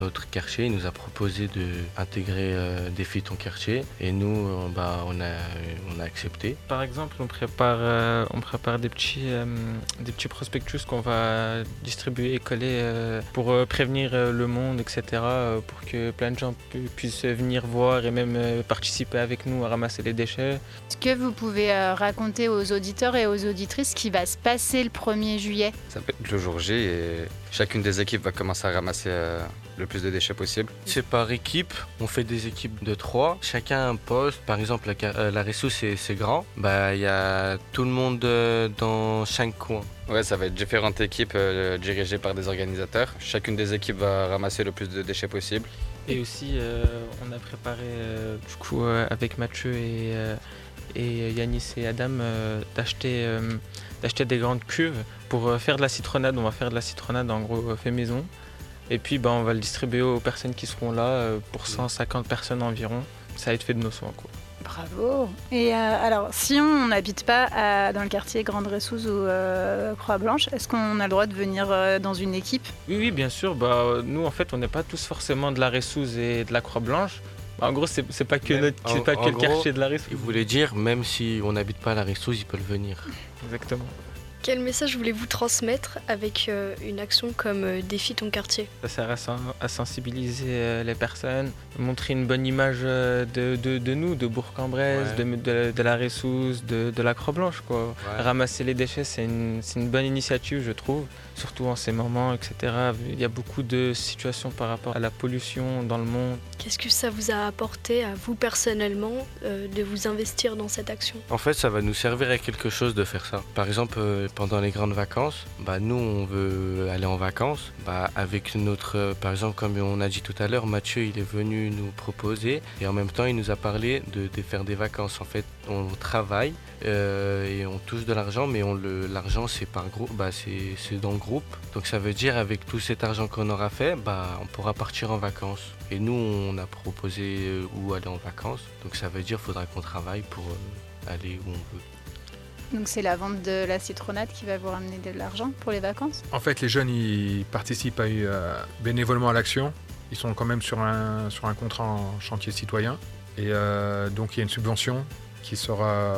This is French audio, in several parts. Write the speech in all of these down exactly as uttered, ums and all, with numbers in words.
Notre quartier il nous a proposé d'intégrer euh, Défi ton quartier et nous, euh, bah, on, a, on a accepté. Par exemple, on prépare, euh, on prépare des, petits, euh, des petits prospectus qu'on va distribuer et coller euh, pour euh, prévenir euh, le monde, et cetera, euh, pour que plein de gens pu- puissent venir voir et même euh, participer avec nous à ramasser les déchets. Est-ce que vous pouvez euh, raconter aux auditeurs et aux auditrices ce qui va se passer le premier juillet ? Ça va être le jour J et chacune des équipes va commencer à ramasser euh, le plus de déchets possible. C'est par équipe, on fait des équipes de trois, chacun un poste. Par exemple, la, ca- euh, la Ressou c'est, c'est grand, bah, il y a tout le monde euh, dans cinq coins. Ouais, ça va être différentes équipes euh, dirigées par des organisateurs. Chacune des équipes va ramasser le plus de déchets possible. Et aussi, euh, on a préparé euh, du coup euh, avec Mathieu et, euh, et Yanis et Adam euh, d'acheter, euh, d'acheter des grandes cuves pour euh, faire de la citronnade. On va faire de la citronnade en gros euh, fait maison. Et puis bah, on va le distribuer aux personnes qui seront là euh, pour cent cinquante personnes environ. Ça va être fait de nos soins, quoi. Bravo. Et euh, alors, si on n'habite pas à- dans le quartier Grande Ressouze ou euh, Croix-Blanche, est-ce qu'on a le droit de venir euh, dans une équipe ? Oui, oui, bien sûr. Bah, nous, en fait, on n'est pas tous forcément de la Ressouze et de la Croix-Blanche. Bah, en gros, c'est, c'est pas que, Même- notre, c'est en- pas que en le gros, quartier de la Ressouze. Il voulait dire, même si on n'habite pas à la Ressouze, ils peuvent venir. Exactement. Quel message voulez-vous transmettre avec euh, une action comme euh, Défi ton quartier ? Ça sert à, sen- à sensibiliser euh, les personnes, montrer une bonne image euh, de, de, de nous, de Bourg-en-Bresse, Ouais. de, de, de la Ressouze, de, de la Croix-Blanche, quoi. Ouais. Ramasser les déchets, c'est une, c'est une bonne initiative, je trouve, surtout en ces moments, et cetera. Il y a beaucoup de situations par rapport à la pollution dans le monde. Qu'est-ce que ça vous a apporté à vous personnellement euh, de vous investir dans cette action ? En fait, ça va nous servir à quelque chose de faire ça. Par exemple, euh, pendant les grandes vacances, bah, nous, on veut aller en vacances. Bah, avec notre, euh, par exemple, comme on a dit tout à l'heure, Mathieu, il est venu nous proposer et en même temps, il nous a parlé de, de faire des vacances. En fait, on travaille euh, et on touche de l'argent, mais on le, l'argent, c'est par groupe, bah, c'est, c'est dans le groupe. Donc, ça veut dire, avec tout cet argent qu'on aura fait, bah, on pourra partir en vacances. Et nous, on a proposé euh, où aller en vacances. Donc, ça veut dire qu'il faudra qu'on travaille pour euh, aller où on veut. Donc c'est la vente de la citronnade qui va vous ramener de l'argent pour les vacances ? En fait, les jeunes, ils participent à, euh, bénévolement à l'action. Ils sont quand même sur un, sur un contrat en chantier citoyen. Et euh, donc, il y a une subvention qui sera,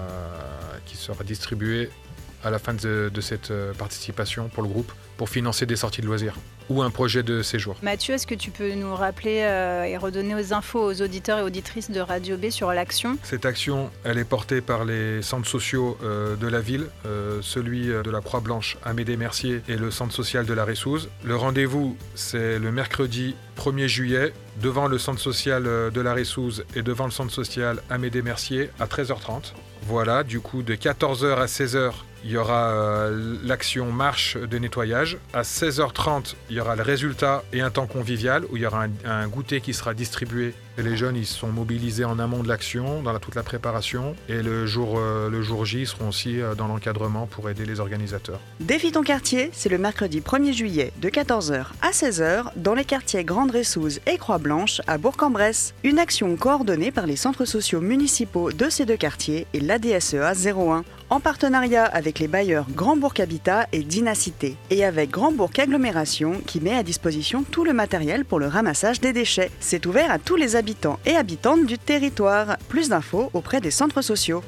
qui sera distribuée à la fin de, de cette participation pour le groupe pour financer des sorties de loisirs ou un projet de séjour. Mathieu, est-ce que tu peux nous rappeler euh, et redonner aux infos aux auditeurs et auditrices de Radio B sur l'action ? Cette action, elle est portée par les centres sociaux euh, de la ville, euh, celui de la Croix-Blanche Amédée-Mercier et le centre social de la Ressouze. Le rendez-vous, c'est le mercredi premier juillet, devant le centre social de la Ressouze et devant le centre social Amédée-Mercier à treize heures trente. Voilà, du coup, de quatorze heures à seize heures, il y aura euh, l'action marche de nettoyage. À seize heures trente, il y aura le résultat et un temps convivial où il y aura un, un goûter qui sera distribué. Et les jeunes, ils sont mobilisés en amont de l'action, dans la, toute la préparation. Et le jour, euh, le jour J, ils seront aussi euh, dans l'encadrement pour aider les organisateurs. Défi ton quartier, c'est le mercredi premier juillet de quatorze heures à seize heures dans les quartiers Grande Ressouze et Croix-Blanche à Bourg-en-Bresse. Une action coordonnée par les centres sociaux municipaux de ces deux quartiers et l'A D S E A zéro un, en partenariat avec les bailleurs Grand Bourg Habitat et Dynacité, et avec Grand Bourg Agglomération qui met à disposition tout le matériel pour le ramassage des déchets. C'est ouvert à tous les habitants et habitantes du territoire. Plus d'infos auprès des centres sociaux.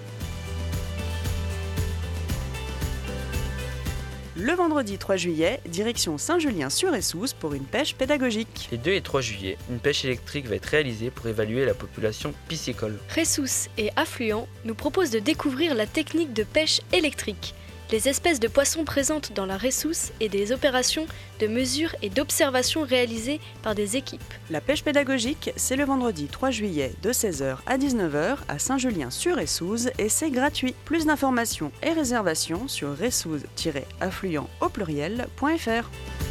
Le vendredi trois juillet, direction Saint-Julien-sur-Ressouze pour une pêche pédagogique. Les deux et trois juillet, une pêche électrique va être réalisée pour évaluer la population piscicole. Ressousse et Affluent nous proposent de découvrir la technique de pêche électrique, les espèces de poissons présentes dans la Ressousse et des opérations de mesure et d'observation réalisées par des équipes. La pêche pédagogique, c'est le vendredi trois juillet de seize heures à dix-neuf heures à Saint-Julien-sur-Ressouze et c'est gratuit. Plus d'informations et réservations sur ressouze-affluent au pluriel.fr.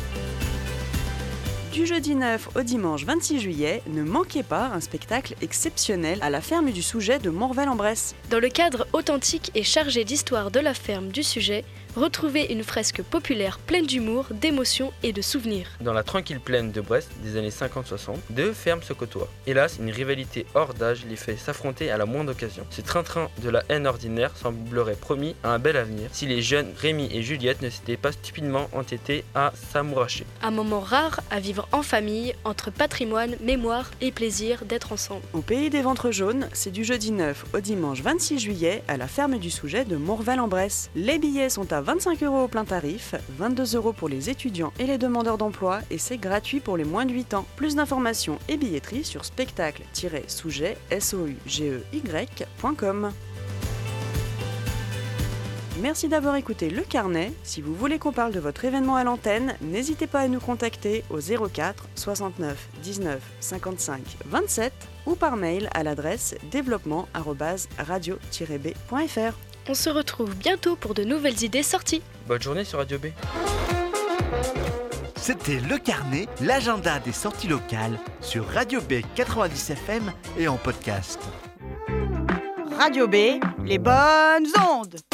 Du jeudi neuf au dimanche vingt-six juillet, ne manquez pas un spectacle exceptionnel à la ferme du Souget de Morvel-en-Bresse. Dans le cadre authentique et chargé d'histoire de la ferme du Sujet, Retrouvez une fresque populaire pleine d'humour, d'émotions et de souvenirs. Dans la tranquille plaine de Brest des années cinquante soixante, deux fermes se côtoient. Hélas, une rivalité hors d'âge les fait s'affronter à la moindre occasion. Ce train-train de la haine ordinaire semblerait promis à un bel avenir si les jeunes Rémi et Juliette ne s'étaient pas stupidement entêtés à s'amouracher. Un moment rare à vivre en famille, entre patrimoine, mémoire et plaisir d'être ensemble. Au pays des ventres jaunes, c'est du jeudi neuf au dimanche vingt-six juillet à la ferme du Souget de Morvel-en-Bresse. Les billets sont à vingt-cinq euros au plein tarif, vingt-deux euros pour les étudiants et les demandeurs d'emploi et c'est gratuit pour les moins de huit ans. Plus d'informations et billetterie sur spectacle-souget point com. Merci d'avoir écouté Le Carnet. Si vous voulez qu'on parle de votre événement à l'antenne, n'hésitez pas à nous contacter au zéro quatre soixante-neuf dix-neuf cinquante-cinq vingt-sept ou par mail à l'adresse développement arobase radio tiret b point f r. On se retrouve bientôt pour de nouvelles idées sorties. Bonne journée sur Radio B. C'était Le Carnet, l'agenda des sorties locales sur Radio B quatre-vingt-dix F M et en podcast. Radio B, les bonnes ondes.